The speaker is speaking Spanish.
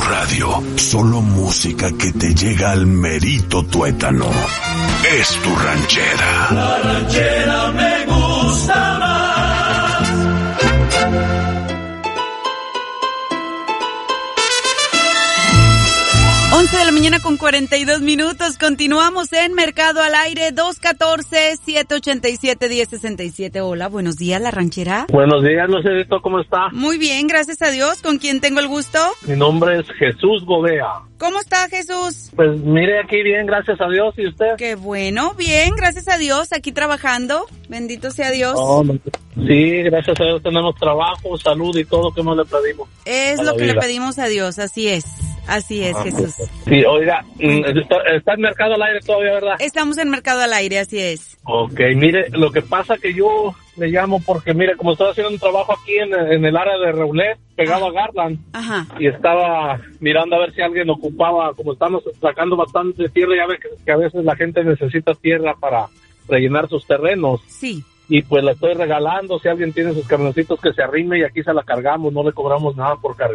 radio, solo música que te llega al merito tuétano. Es tu ranchera. La ranchera me gusta más. 11 de la mañana con 42 minutos. Continuamos en Mercado al Aire, 214-787-1067. Hola, buenos días, La Ranchera. Buenos días, Lucerito, ¿cómo está? Muy bien, gracias a Dios. ¿Con quién tengo el gusto? Mi nombre es Jesús Gobea. ¿Cómo está, Jesús? Pues mire, aquí bien, gracias a Dios. ¿Y usted? Qué bueno, bien, gracias a Dios. Aquí trabajando. Bendito sea Dios. Sí, gracias a Dios tenemos trabajo, salud y todo que nos le pedimos. Es lo que le pedimos a Dios, así es. Así es, Jesús. Sí, oiga, está en Mercado al Aire todavía, ¿verdad? Estamos en Mercado al Aire, así es. Ok, mire, lo que pasa que yo le llamo porque, mire, como estoy haciendo un trabajo aquí en el área de Reulet, pegado a Garland, y estaba mirando a ver si alguien ocupaba, como estamos sacando bastante tierra, ya ve que a veces la gente necesita tierra para rellenar sus terrenos. Sí. Y pues la estoy regalando, si alguien tiene sus camioncitos que se arrime y aquí se la cargamos, no le cobramos nada por cargar.